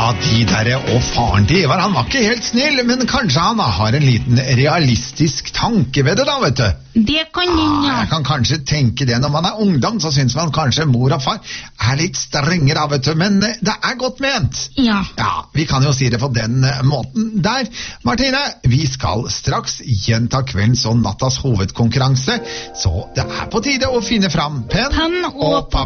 Ja, de der, og faren til Ivar, han var ikke helt snill, men kanskje han har en liten realistisk tanke ved det da, vet du. Det kan hende, ja. Jeg kan kanskje tenke det. Når man er ungdom, så synes man kanskje mor og far er litt strenge da, vet du, men det er godt ment. Ja. Ja, vi kan jo si det på den måten der. Martine, vi skal straks gjenta kveldens og nattas hovedkonkurranse, så det er på tide å finne fram penn Penn og papir.